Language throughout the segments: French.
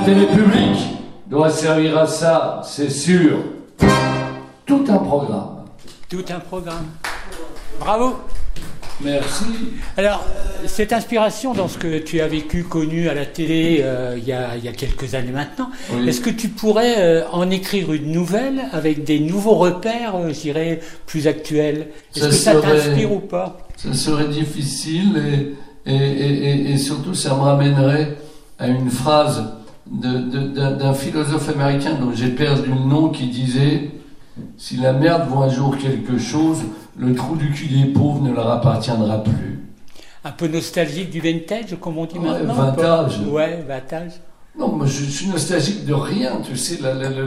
télé publique doit servir à ça, c'est sûr. Tout un programme. Tout un programme. Bravo. Merci. Alors, cette inspiration dans ce que tu as vécu, connu à la télé il y a quelques années maintenant, oui. Est-ce que tu pourrais en écrire une nouvelle avec des nouveaux repères, je dirais, plus actuels? Est-ce que ça t'inspire ou pas? Ça serait difficile et surtout ça me ramènerait à une phrase d'un philosophe américain dont j'ai perdu le nom qui disait « Si la merde vaut un jour quelque chose, le trou du cul des pauvres ne leur appartiendra plus. » Un peu nostalgique du vintage, comme on dit maintenant. Vintage. Ouais, vintage. Non, moi je suis nostalgique de rien, tu sais,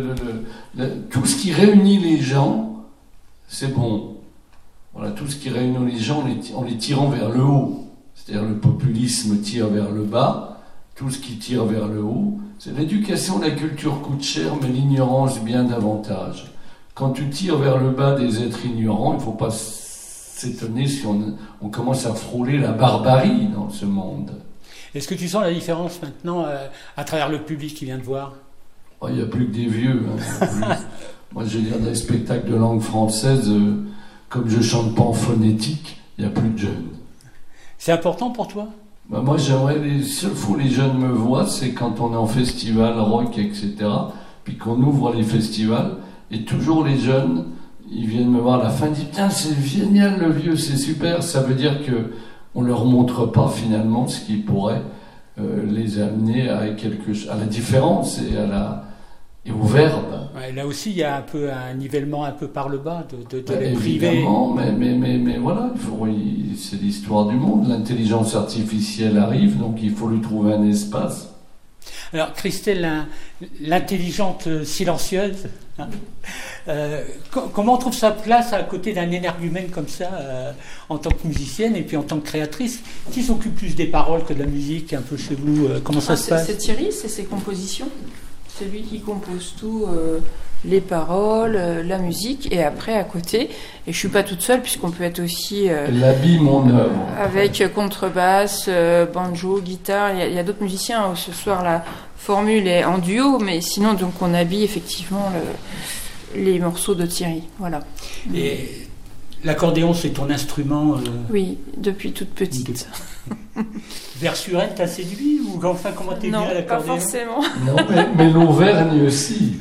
tout ce qui réunit les gens, c'est bon. Voilà, tout ce qui réunit les gens en les tirant vers le haut. C'est-à-dire le populisme tire vers le bas, tout ce qui tire vers le haut. C'est l'éducation, la culture coûte cher, mais l'ignorance bien davantage. Quand tu tires vers le bas des êtres ignorants, il ne faut pas s'étonner si on commence à frôler la barbarie dans ce monde. Est-ce que tu sens la différence maintenant à travers le public qui vient de voir? Il n'y a plus que des vieux. Hein. Moi, je veux dire, dans les spectacles de langue française, comme je ne chante pas en phonétique, il n'y a plus de jeunes. C'est important pour toi? Moi, j'aimerais, les seules fois où les jeunes me voient, c'est quand on est en festival, rock, etc., puis qu'on ouvre les festivals. Et toujours les jeunes, ils viennent me voir à la fin, ils disent « Putain, c'est génial le vieux, c'est super ». Ça veut dire qu'on ne leur montre pas finalement ce qui pourrait les amener à la différence et au verbe. Ouais, là aussi, il y a un peu un nivellement un peu par le bas de les privés. Évidemment, mais voilà, c'est l'histoire du monde. L'intelligence artificielle arrive, donc il faut lui trouver un espace. Alors Christelle, l'intelligente silencieuse, hein, comment on trouve sa place à côté d'un énergumène comme ça, en tant que musicienne et puis en tant que créatrice? Qui s'occupe plus des paroles que de la musique un peu chez vous? Comment ça se passe? C'est Thierry, c'est ses compositions. C'est lui qui compose tout, les paroles, la musique, et après à côté, et je suis pas toute seule puisqu'on peut être aussi l'habille mon œuvre avec contrebasse, banjo, guitare. Il y a d'autres musiciens où ce soir la formule est en duo, mais sinon donc on habille effectivement les morceaux de Thierry. Voilà. Et l'accordéon, c'est ton instrument? Oui, depuis toute petite. Vers Suresnes, t'as séduit ou enfin comment t'es venue à l'accordéon? Non, pas forcément. Non, mais l'Auvergne aussi.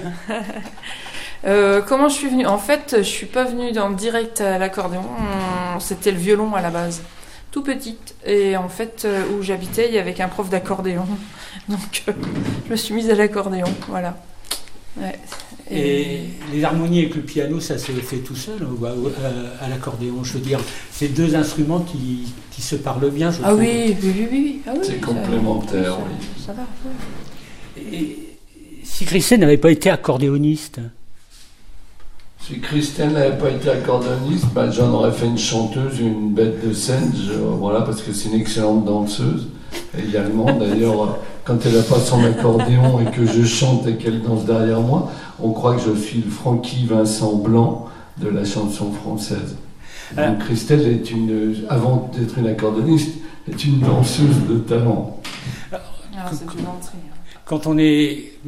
Comment je suis venue? En fait, je suis pas venue direct à l'accordéon. C'était le violon à la base, tout petite. Et en fait, où j'habitais, il y avait qu'un prof d'accordéon. Donc, je me suis mise à l'accordéon. Voilà. Ouais. Et les harmonies avec le piano, ça s'est fait tout seul à l'accordéon? Je veux dire, c'est deux instruments qui se parlent bien, je trouve. Oui. Ah, oui, c'est complémentaire, oui. Ça va. Oui. Et si Christelle n'avait pas été accordéoniste? Si Christelle n'avait pas été accordéoniste, j'en aurais fait une chanteuse, une bête de scène, voilà, parce que c'est une excellente danseuse également. D'ailleurs, quand elle n'a pas son accordéon et que je chante et qu'elle danse derrière moi, on croit que je suis le Francky Vincent Blanc de la chanson française. Donc Christelle avant d'être une accordéoniste, est une danseuse de talent. C'est une entrée. Quand on est